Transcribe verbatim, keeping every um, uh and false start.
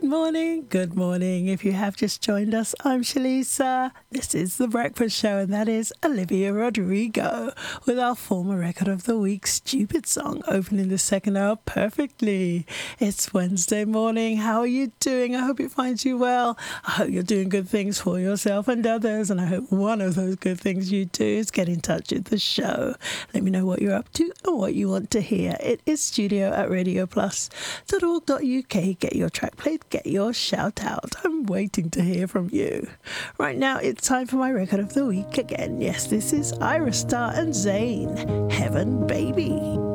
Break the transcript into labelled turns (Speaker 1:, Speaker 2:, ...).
Speaker 1: morning, good morning. If you have just joined us, I'm Shalisa. This is The Breakfast Show, and that is Olivia Rodrigo with our former record of the week, Stupid Song, opening the second hour perfectly. It's Wednesday morning. How are you doing? I hope it finds you well. I hope you're doing good things for yourself and others, and I hope one of those good things you do is get in touch with the show. Let me know what you're up to and what you want to hear. It is studio at radio plus dot org dot U K. Get your track played, get your shout out. I'm waiting to hear from you. Right now, it's time for my record of the week again. Yes, this is Ira Star and Zayn, Heaven Baby.